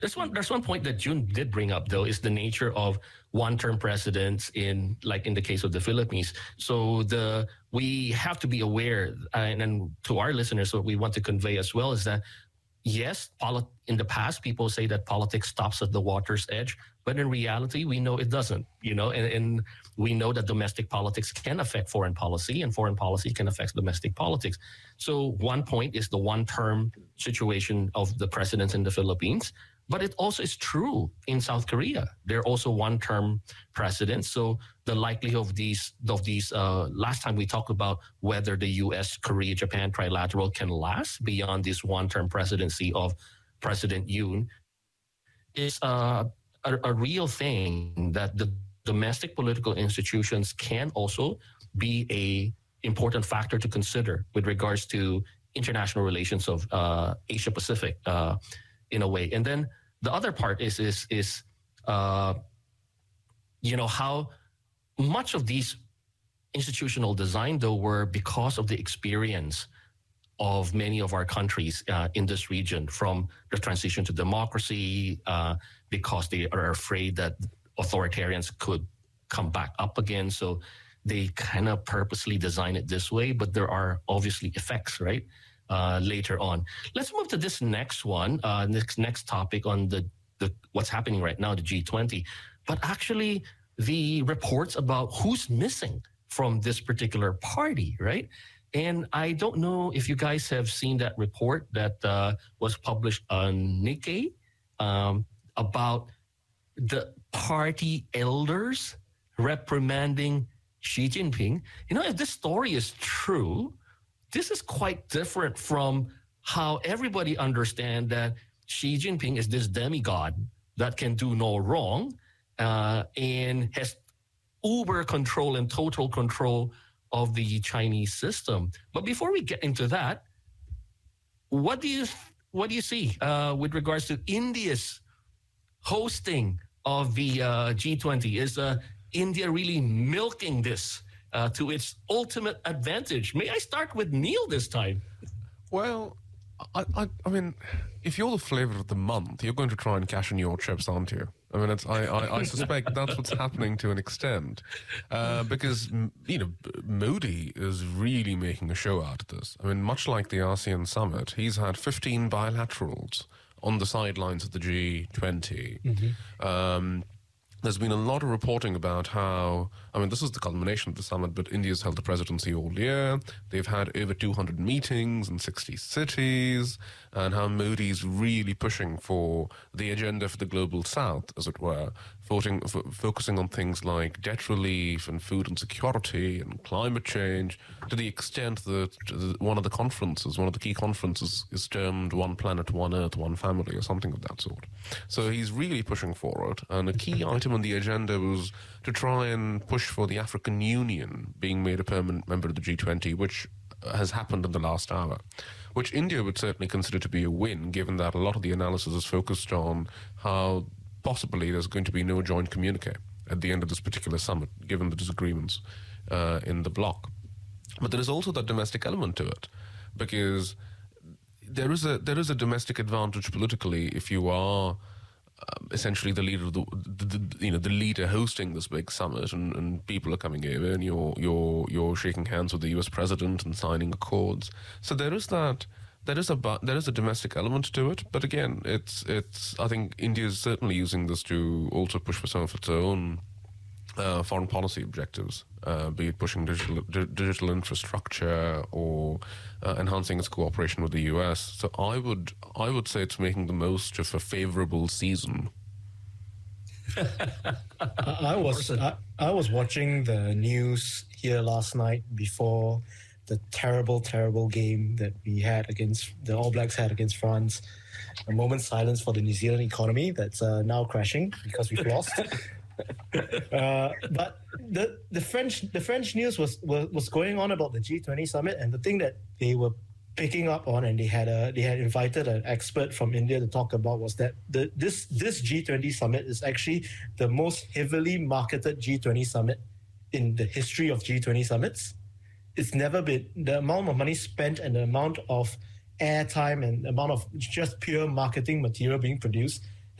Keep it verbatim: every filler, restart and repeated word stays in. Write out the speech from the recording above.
There's one. There's one point that June did bring up, though, is the nature of one-term presidents in, like in the case of the Philippines. So the we have to be aware, uh, and then to our listeners, what we want to convey as well is that yes, polit- in the past, people say that politics stops at the water's edge, but in reality, we know it doesn't. You know, and, and we know that domestic politics can affect foreign policy, and foreign policy can affect domestic politics. So one point is the one-term situation of the presidents in the Philippines. But it also is true in South Korea. They're also one-term presidents. So the likelihood of these, of these. Uh, last time we talked about whether the U S, Korea, Japan trilateral can last beyond this one-term presidency of President Yoon is uh, a, a real thing that the domestic political institutions can also be a important factor to consider with regards to international relations of uh, Asia Pacific. Uh, in a way. And then the other part is, is, is uh, you know, how much of these institutional design, though, were because of the experience of many of our countries uh, in this region from the transition to democracy, uh, because they are afraid that authoritarians could come back up again. So they kind of purposely design it this way, but there are obviously effects, right? Uh, later on. Let's move to this next one, uh, next next topic on the, the what's happening right now, the G twenty. But actually, the reports about who's missing from this particular party, right? And I don't know if you guys have seen that report that uh, was published on Nikkei um, about the party elders reprimanding Xi Jinping. You know, if this story is true, this is quite different from how everybody understands that Xi Jinping is this demigod that can do no wrong uh, and has uber control and total control of the Chinese system. But before we get into that, what do you what do you see uh, with regards to India's hosting of the uh, G twenty? Is uh, India really milking this Uh, to its ultimate advantage? May I start with Neil this time? Well, I, I, I mean, if you're the flavor of the month, you're going to try and cash in your chips, aren't you? I mean, it's, I, I, I suspect that's what's happening to an extent, uh, because you know Modi is really making a show out of this. I mean, much like the ASEAN summit, he's had fifteen bilaterals on the sidelines of the G twenty. Mm-hmm. Um, There's been a lot of reporting about how, I mean, this is the culmination of the summit, but India's held the presidency all year. They've had over two hundred meetings in sixty cities, and how Modi's really pushing for the agenda for the global south, as it were, voting, f- focusing on things like debt relief and food insecurity and climate change, to the extent that one of the conferences, one of the key conferences is termed One Planet, One Earth, One Family, or something of that sort. So he's really pushing for it, and a key item on the agenda was to try and push for the African Union being made a permanent member of the G twenty, which has happened in the last hour, which India would certainly consider to be a win, given that a lot of the analysis is focused on how possibly there's going to be no joint communique at the end of this particular summit, given the disagreements uh, in the bloc. But there is also that domestic element to it, because there is a there is a domestic advantage politically if you are Um, essentially the leader of the, the, the you know the leader hosting this big summit, and, and people are coming over and you're you're you're shaking hands with the U S president and signing accords. So there is that there is a there is a domestic element to it. But again, it's it's I think India is certainly using this to also push for some of its own uh, foreign policy objectives, uh, be it pushing digital di- digital infrastructure or uh, enhancing its cooperation with the U S. So I would I would say it's making the most of a favorable season. I was I, I was watching the news here last night before the terrible, terrible game that we had against the All Blacks had against France. A moment's silence for the New Zealand economy that's uh, now crashing because we've lost. uh, but the the French the French news was, was was going on about the G twenty summit, and the thing that they were picking up on, and they had a they had invited an expert from India to talk about, was that the this this G twenty summit is actually the most heavily marketed G twenty summit in the history of G twenty summits. It's never been the amount of money spent and the amount of airtime and the amount of just pure marketing material being produced